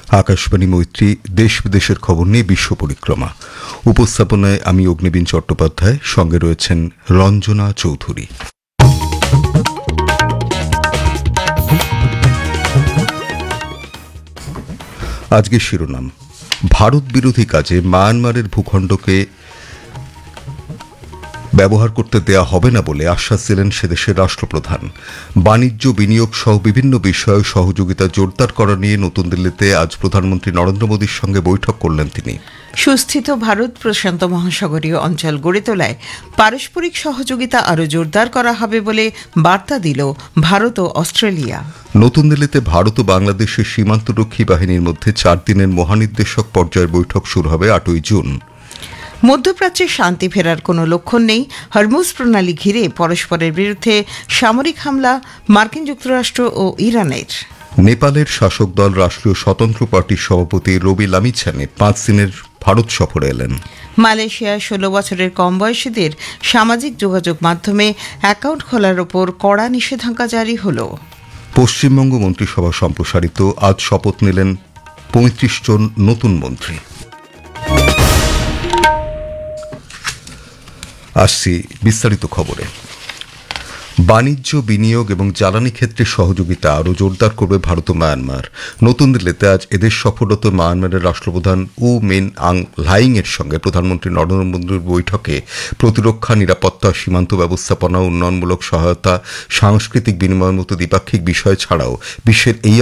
আকাশবাণী মৈত্রী দেশ বিদেশের খবর নিয়ে বিশ্ব পরিক্রমা। উপস্থাপনায় আমি অগ্নিবীণ চট্টোপাধ্যায়, সঙ্গে রয়েছেন রঞ্জনা চৌধুরী। আজকের শিরোনাম: ভারত বিরোধী কাজে মায়ানমারের ভূখণ্ডকে ব্যবহার করতে দেয়া হবে না বলে আশ্বাস দিলেন সেদেশের রাষ্ট্রপ্রধান। বাণিজ্য, বিনিয়োগ সহ বিভিন্ন বিষয়ে সহযোগিতা জোরদার করা নিয়ে নতুন দিল্লিতে আজ প্রধানমন্ত্রী নরেন্দ্র মোদীর সঙ্গে বৈঠক করলেন তিনি। সুস্থিত ভারত প্রশান্ত মহাসাগরীয় অঞ্চল গড়ে তোলায় পারস্পরিক সহযোগিতা আরও জোরদার করা হবে বলে বার্তা দিল ভারত ও অস্ট্রেলিয়া। নতুন দিল্লিতে ভারত ও বাংলাদেশের সীমান্তরক্ষী বাহিনীর মধ্যে 4 দিনের মহানির্দেশক পর্যায়ের বৈঠক শুরু হবে 8ই জুন। মধ্যপ্রাচ্যে শান্তি ফেরার কোনো লক্ষণ নেই। হরমুজ প্রণালী ঘিরে পরস্পরের বিরুদ্ধে সামরিক হামলা মার্কিন যুক্তরাষ্ট্র ও ইরানের। নেপালের শাসক দল রাষ্ট্রীয় স্বতন্ত্র পার্টির সভাপতি রবি লামিছানে 5 দিনের ভারত সফরে এলেন। মালয়েশিয়ায় 16 বছরের কম বয়সীদের সামাজিক যোগাযোগ মাধ্যমে অ্যাকাউন্ট খোলার ওপর কড়া নিষেধাজ্ঞা জারি হল। পশ্চিমবঙ্গ মন্ত্রিসভা সম্প্রসারিত, আজ শপথ নিলেন 35 জন নতুন মন্ত্রী। আসছি বিস্তারিত খবরে। বাণিজ্য, বিনিয়োগ এবং জ্বালানি ক্ষেত্রে সহযোগিতা আরও জোরদার করবে ভারত ও মায়ানমার। নতুন দিল্লিতে আজ এদেশ সফররত মায়ানমারের রাষ্ট্রপ্রধান উ মিন আং হ্লাইং এর সঙ্গে প্রধানমন্ত্রী নরেন্দ্র মোদীর বৈঠকে প্রতিরক্ষা, নিরাপত্তা, সীমান্ত ব্যবস্থাপনা, উন্নয়নমূলক সহায়তা, সাংস্কৃতিক বিনিময়ের মতো দ্বিপাক্ষিক বিষয় ছাড়াও বিশ্বের এই